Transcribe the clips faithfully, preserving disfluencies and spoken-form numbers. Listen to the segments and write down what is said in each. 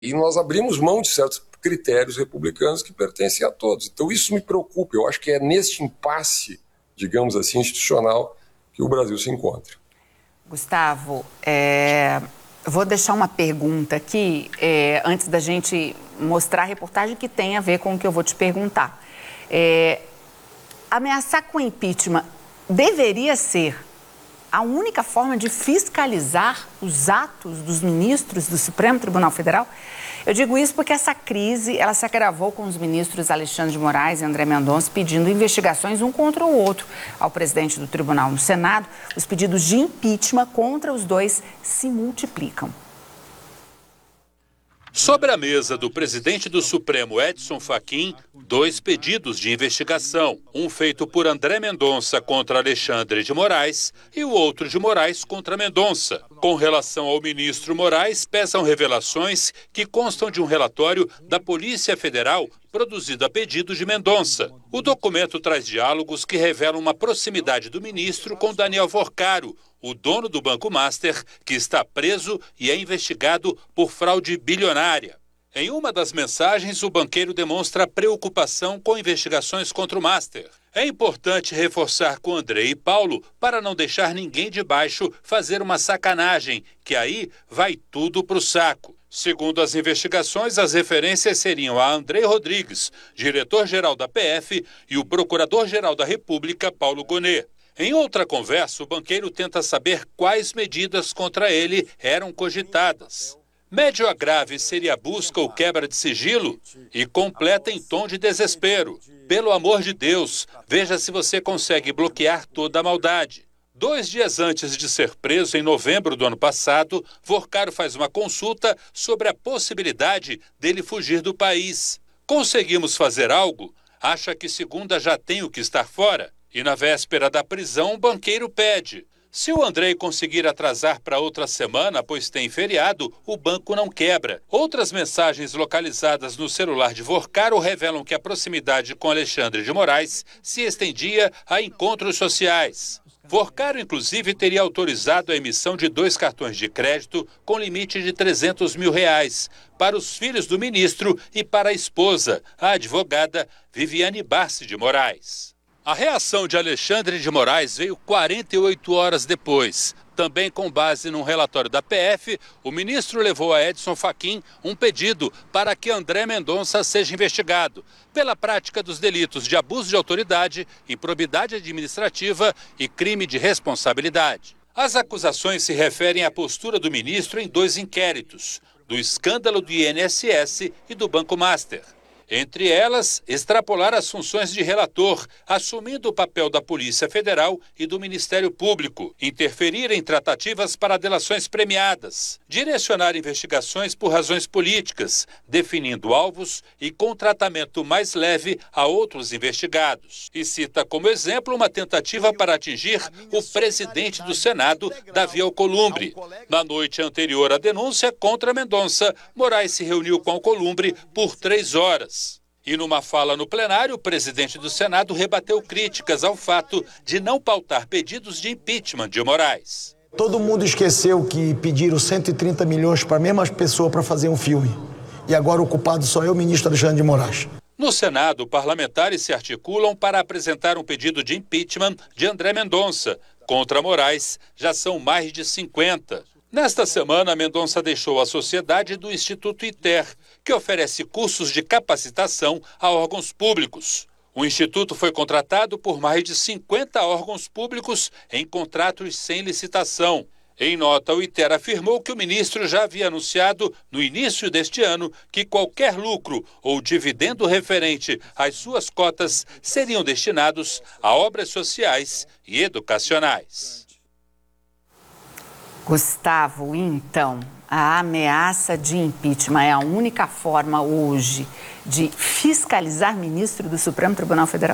E nós abrimos mão de certos critérios republicanos que pertencem a todos. Então isso me preocupa. Eu acho que é neste impasse, digamos assim, institucional que o Brasil se encontra. Gustavo, é... vou deixar uma pergunta aqui, é... antes da gente mostrar a reportagem que tem a ver com o que eu vou te perguntar. É... Ameaçar com impeachment deveria ser a única forma de fiscalizar os atos dos ministros do Supremo Tribunal Federal? Eu digo isso porque essa crise, ela se agravou com os ministros Alexandre de Moraes e André Mendonça pedindo investigações um contra o outro ao presidente do tribunal no Senado. Os pedidos de impeachment contra os dois se multiplicam. Sobre a mesa do presidente do Supremo, Edson Fachin, dois pedidos de investigação. Um feito por André Mendonça contra Alexandre de Moraes e o outro de Moraes contra Mendonça. Com relação ao ministro Moraes, pesam revelações que constam de um relatório da Polícia Federal produzido a pedido de Mendonça. O documento traz diálogos que revelam uma proximidade do ministro com Daniel Vorcaro, o dono do Banco Master, que está preso e é investigado por fraude bilionária. Em uma das mensagens, o banqueiro demonstra preocupação com investigações contra o Master. É importante reforçar com André e Paulo para não deixar ninguém de baixo fazer uma sacanagem, que aí vai tudo pro saco. Segundo as investigações, as referências seriam a André Rodrigues, diretor-geral da P F, e o procurador-geral da República, Paulo Gonet. Em outra conversa, o banqueiro tenta saber quais medidas contra ele eram cogitadas. Médio a grave seria a busca ou quebra de sigilo? E completa em tom de desespero. Pelo amor de Deus, veja se você consegue bloquear toda a maldade. Dois dias antes de ser preso, em novembro do ano passado, Vorcaro faz uma consulta sobre a possibilidade dele fugir do país. Conseguimos fazer algo? Acha que segunda já tem o que estar fora? E na véspera da prisão, o banqueiro pede. Se o André conseguir atrasar para outra semana, pois tem feriado, o banco não quebra. Outras mensagens localizadas no celular de Vorcaro revelam que a proximidade com Alexandre de Moraes se estendia a encontros sociais. Vorcaro, inclusive, teria autorizado a emissão de dois cartões de crédito com limite de trezentos mil reais para os filhos do ministro e para a esposa, a advogada Viviane Barsi de Moraes. A reação de Alexandre de Moraes veio quarenta e oito horas depois. Também com base num relatório da P F, o ministro levou a Edson Fachin um pedido para que André Mendonça seja investigado pela prática dos delitos de abuso de autoridade, improbidade administrativa e crime de responsabilidade. As acusações se referem à postura do ministro em dois inquéritos, do escândalo do I N S S e do Banco Master. Entre elas, extrapolar as funções de relator, assumindo o papel da Polícia Federal e do Ministério Público, interferir em tratativas para delações premiadas, direcionar investigações por razões políticas, definindo alvos e com tratamento mais leve a outros investigados. E cita como exemplo uma tentativa para atingir o presidente do Senado, Davi Alcolumbre. Na noite anterior à denúncia contra Mendonça, Moraes se reuniu com Alcolumbre por três horas. E numa fala no plenário, o presidente do Senado rebateu críticas ao fato de não pautar pedidos de impeachment de Moraes. Todo mundo esqueceu que pediram cento e trinta milhões para a mesma pessoa para fazer um filme. E agora o culpado só é o ministro Alexandre de Moraes. No Senado, parlamentares se articulam para apresentar um pedido de impeachment de André Mendonça. Contra Moraes, já são mais de cinquenta. Nesta semana, Mendonça deixou a sociedade do Instituto ITER, que oferece cursos de capacitação a órgãos públicos. O instituto foi contratado por mais de cinquenta órgãos públicos em contratos sem licitação. Em nota, o ITER afirmou que o ministro já havia anunciado, no início deste ano, que qualquer lucro ou dividendo referente às suas cotas seriam destinados a obras sociais e educacionais. Gustavo, então, a ameaça de impeachment é a única forma hoje de fiscalizar ministro do Supremo Tribunal Federal?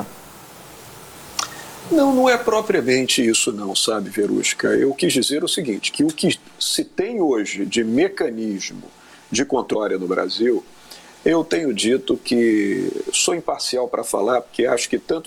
Não, não é propriamente isso não, sabe, Verusca? Eu quis dizer o seguinte, que o que se tem hoje de mecanismo de controle no Brasil, eu tenho dito que sou imparcial para falar, porque acho que tanto